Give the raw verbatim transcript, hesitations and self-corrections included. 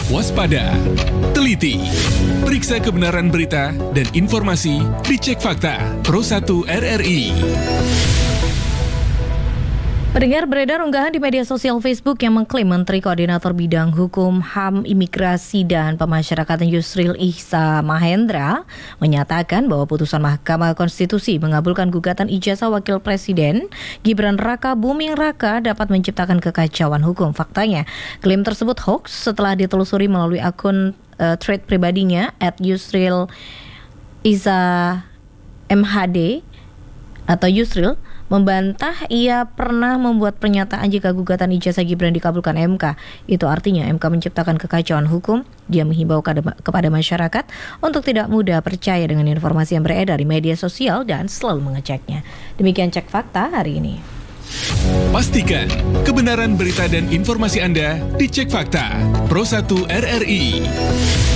waspada, teliti. Periksa kebenaran berita dan informasi di Cek Fakta Pro satu R R I. Pendengar, beredar unggahan di media sosial Facebook yang mengklaim Menteri Koordinator Bidang Hukum, H A M, Imigrasi, dan Pemasyarakatan Yusril Iza Mahendra menyatakan bahwa putusan Mahkamah Konstitusi mengabulkan gugatan ijazah Wakil Presiden Gibran Raka Buming Raka dapat menciptakan kekacauan hukum. Faktanya, klaim tersebut hoax setelah ditelusuri melalui akun uh, thread pribadinya at Yusril Iza M H D atau Yusril membantah ia pernah membuat pernyataan jika gugatan ijazah Gibran dikabulkan M K. Itu artinya M K menciptakan kekacauan hukum. Dia menghimbau kepada masyarakat untuk tidak mudah percaya dengan informasi yang beredar di media sosial dan selalu mengeceknya. Demikian Cek Fakta hari ini. Pastikan kebenaran berita dan informasi Anda di Cek Fakta Pro satu R R I.